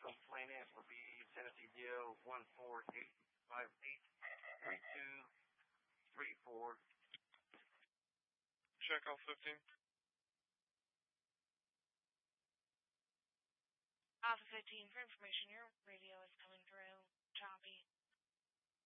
complainant will be Tennessee DO 148583234. Check all 15. Alpha 15, for information, your radio is coming through choppy.